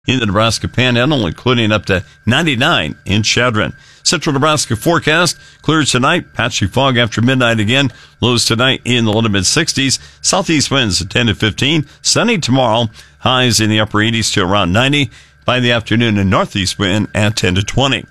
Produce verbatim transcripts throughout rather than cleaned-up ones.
in the Nebraska Panhandle, including up to ninety-nine in Chadron. Central Nebraska forecast, clear tonight, patchy fog after midnight again. Lows tonight in the low to mid sixties. Southeast winds at ten to fifteen. Sunny tomorrow, highs in the upper eighties to around ninety. By the afternoon, a northeast wind at ten to twenty.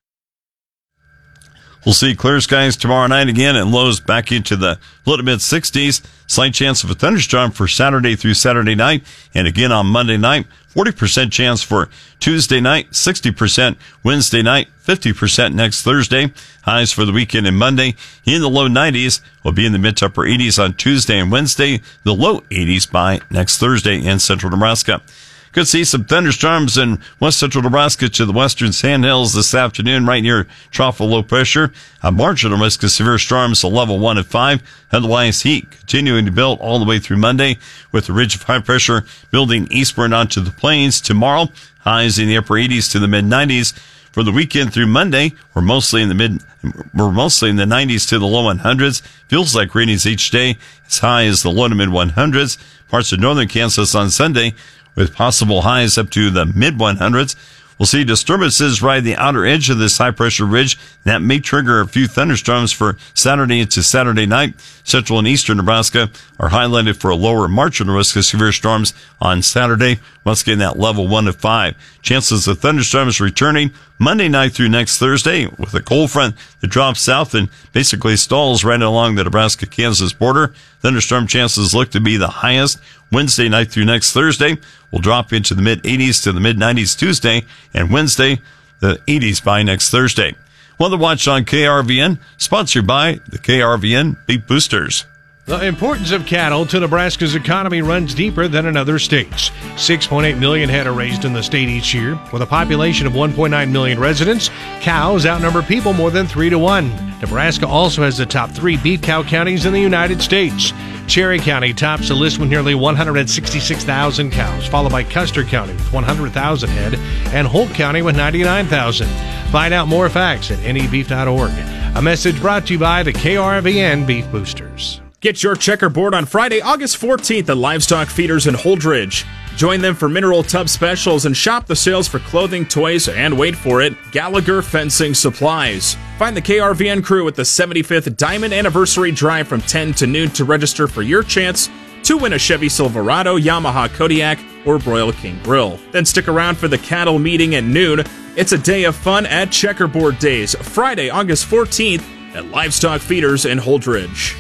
We'll see clear skies tomorrow night again and lows back into the low to mid sixties. Slight chance of a thunderstorm for Saturday through Saturday night. And again on Monday night, forty percent chance for Tuesday night, sixty percent Wednesday night, fifty percent next Thursday. Highs for the weekend and Monday in the low nineties. Will be in the mid to upper eighties on Tuesday and Wednesday. The low eighties by next Thursday in central Nebraska. Could see some thunderstorms in west central Nebraska to the western Sandhills this afternoon, right near trough of low pressure. A marginal risk of severe storms, a level one at five. Otherwise, heat continuing to build all the way through Monday, with the ridge of high pressure building eastward onto the plains. Tomorrow, highs in the upper eighties to the mid nineties. For the weekend through Monday, we're mostly in the mid, we're mostly in the nineties to the low hundreds. Feels like rainies each day, as high as the low to mid hundreds. Parts of northern Kansas on Sunday, with possible highs up to the mid hundreds. We'll see disturbances right at the outer edge of this high-pressure ridge. That may trigger a few thunderstorms for Saturday into Saturday night. Central and eastern Nebraska are highlighted for a lower marginal risk of severe storms on Saturday. Once again, that level one to five. Chances of thunderstorms returning Monday night through next Thursday, with a cold front that drops south and basically stalls right along the Nebraska-Kansas border. Thunderstorm chances look to be the highest Wednesday night through next Thursday. Will drop into the mid eighties to the mid nineties Tuesday, and Wednesday, the eighties by next Thursday. Weather Watch on K R V N, sponsored by the K R V N Beef Boosters. The importance of cattle to Nebraska's economy runs deeper than in other states. six point eight million head are raised in the state each year. With a population of one point nine million residents, cows outnumber people more than three to one. Nebraska also has the top three beef cow counties in the United States. Cherry County tops the list with nearly one hundred sixty-six thousand cows, followed by Custer County with one hundred thousand head and Holt County with ninety-nine thousand. Find out more facts at N E beef dot org. A message brought to you by the K R V N Beef Boosters. Get your checkerboard on Friday, August fourteenth at Livestock Feeders in Holdridge. Join them for mineral tub specials and shop the sales for clothing, toys, and wait for it, Gallagher Fencing Supplies. Find the K R V N crew at the seventy-fifth Diamond Anniversary Drive from ten to noon to register for your chance to win a Chevy Silverado, Yamaha Kodiak, or Royal King Grill. Then stick around for the cattle meeting at noon. It's a day of fun at Checkerboard Days, Friday, August fourteenth at Livestock Feeders in Holdridge.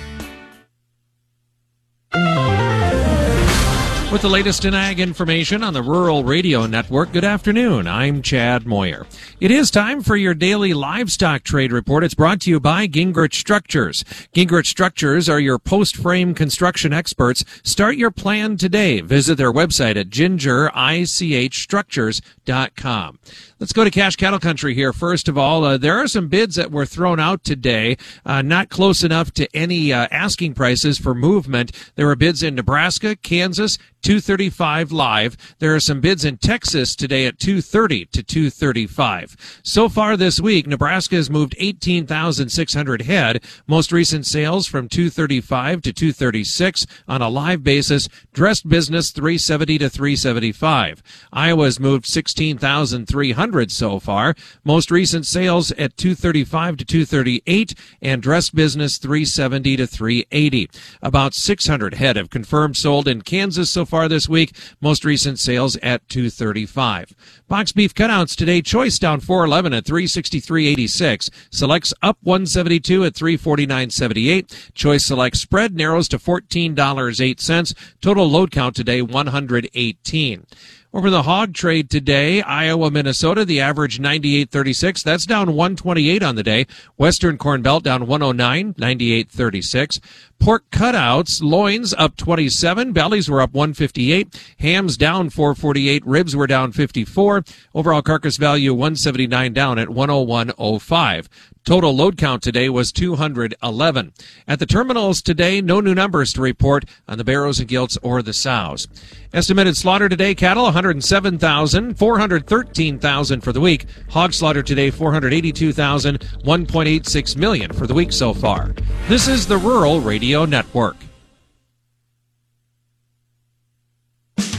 With the latest in ag information on the Rural Radio Network, good afternoon. I'm Chad Moyer. It is time for your daily livestock trade report. It's brought to you by Gingrich Structures. Gingrich Structures are your post-frame construction experts. Start your plan today. Visit their website at ginger ich structures dot com. Let's go to Cash Cattle Country here. First of all, uh, there are some bids that were thrown out today, uh, not close enough to any uh, asking prices for movement. There were bids in Nebraska, Kansas, two thirty-five live. There are some bids in Texas today at two thirty to two thirty-five. So far this week, Nebraska has moved eighteen thousand six hundred head. Most recent sales from two thirty-five to two thirty-six on a live basis. Dressed business three seventy to three seventy-five. Iowa's moved sixteen thousand three hundred so far. Most recent sales at two thirty-five to two thirty-eight, and dressed business three seventy to three eighty. About six hundred head have confirmed sold in Kansas so far this week. Most recent sales at two thirty-five. Box beef cutouts today. Choice down four eleven at three sixty-three eighty-six. Selects up one seventy-two at three forty-nine seventy-eight. Choice select spread narrows to fourteen dollars and eight cents. Total load count today one hundred eighteen. Over the hog trade today, Iowa, Minnesota, the average ninety-eight thirty-six. That's down one twenty-eight on the day. Western Corn Belt down one oh nine, ninety-eight thirty-six. Pork cutouts, loins up twenty-seven, bellies were up one fifty-eight, hams down four forty-eight, ribs were down fifty-four. Overall carcass value one seventy-nine down at one oh one oh five. Total load count today was two hundred eleven. At the terminals today, no new numbers to report on the barrows and gilts or the sows. Estimated slaughter today, cattle one hundred seven thousand, four hundred thirteen thousand for the week. Hog slaughter today, four hundred eighty-two thousand, one point eight six million for the week so far. This is the Rural Radio Network.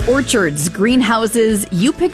Orchards, greenhouses, you pick